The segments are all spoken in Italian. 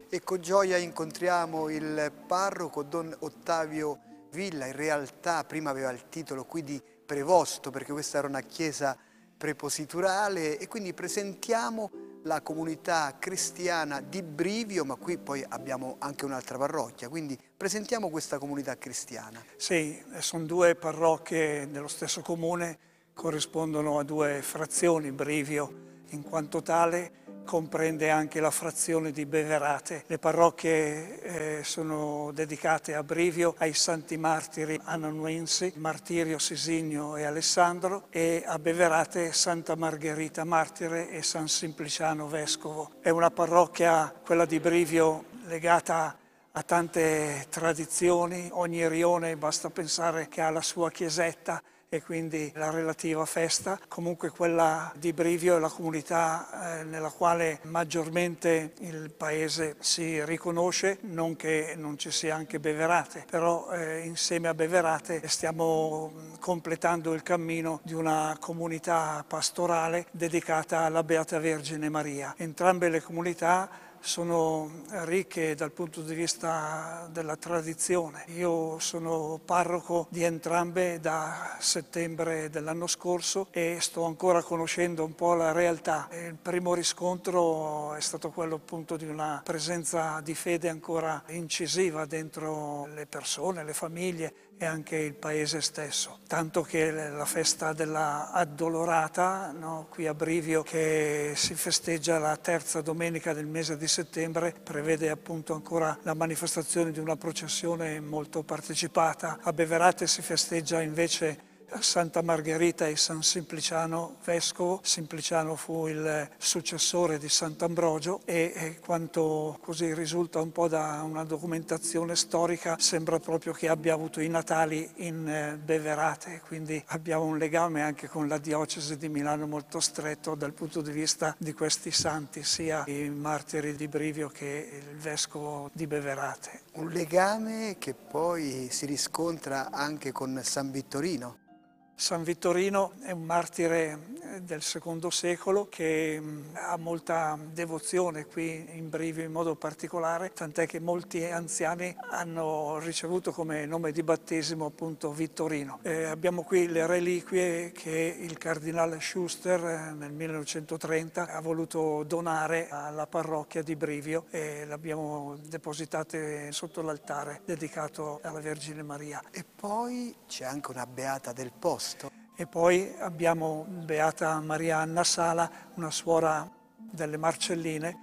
E con gioia incontriamo il parroco Don Ottavio Villa. In realtà prima aveva il titolo qui di prevosto, perché questa era una chiesa prepositurale, e quindi presentiamo la comunità cristiana di Brivio, ma qui poi abbiamo anche un'altra parrocchia, quindi presentiamo questa comunità cristiana. Sì, sono due parrocchie dello stesso comune, corrispondono a due frazioni. Brivio in quanto tale comprende anche la frazione di Beverate. Le parrocchie sono dedicate a Brivio ai santi martiri amanuensi, Martirio, Sisinio e Alessandro, e a Beverate Santa Margherita martire e San Simpliciano vescovo. È una parrocchia, quella di Brivio, legata a tante tradizioni. Ogni rione basta pensare che ha la sua chiesetta e quindi la relativa festa. Comunque quella di Brivio è la comunità nella quale maggiormente il paese si riconosce, non che non ci sia anche Beverate, però insieme a Beverate stiamo completando il cammino di una comunità pastorale dedicata alla Beata Vergine Maria. Entrambe le comunità sono ricche dal punto di vista della tradizione. Io sono parroco di entrambe da settembre dell'anno scorso e sto ancora conoscendo un po' la realtà. Il primo riscontro è stato quello appunto di una presenza di fede ancora incisiva dentro le persone, le famiglie e anche il paese stesso. Tanto che la festa della Addolorata, no, qui a Brivio, che si festeggia la terza domenica del mese di settembre, prevede appunto ancora la manifestazione di una processione molto partecipata. A Beverate si festeggia invece Santa Margherita e San Simpliciano vescovo. Simpliciano fu il successore di Sant'Ambrogio e quanto così risulta un po' da una documentazione storica, sembra proprio che abbia avuto i natali in Beverate, quindi abbiamo un legame anche con la diocesi di Milano molto stretto dal punto di vista di questi santi, sia i martiri di Brivio che il vescovo di Beverate. Un legame che poi si riscontra anche con San Vittorino. San Vittorino è un martire del secondo secolo che ha molta devozione qui in Brivio in modo particolare, tant'è che molti anziani hanno ricevuto come nome di battesimo appunto Vittorino. Abbiamo qui le reliquie che il cardinale Schuster nel 1930 ha voluto donare alla parrocchia di Brivio e le abbiamo depositate sotto l'altare dedicato alla Vergine Maria. E poi c'è anche una beata del posto. E poi abbiamo Beata Maria Anna Sala, una suora delle Marcelline,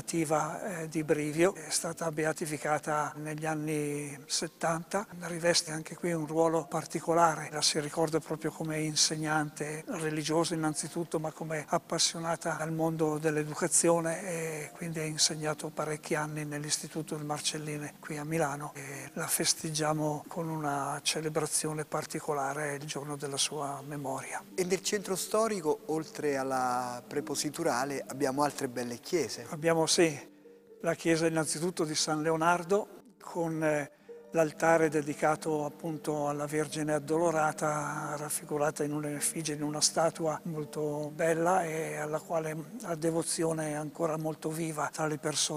nativa di Brivio, è stata beatificata negli anni 70, riveste anche qui un ruolo particolare, la si ricorda proprio come insegnante religiosa innanzitutto, ma come appassionata al mondo dell'educazione e quindi ha insegnato parecchi anni nell'Istituto del Marcelline qui a Milano e la festeggiamo con una celebrazione particolare il giorno della sua memoria. E nel centro storico, oltre alla prepositurale, abbiamo altre belle chiese. Abbiamo sì, la chiesa innanzitutto di San Leonardo con l'altare dedicato appunto alla Vergine Addolorata, raffigurata in un'effigie, in una statua molto bella e alla quale la devozione è ancora molto viva tra le persone.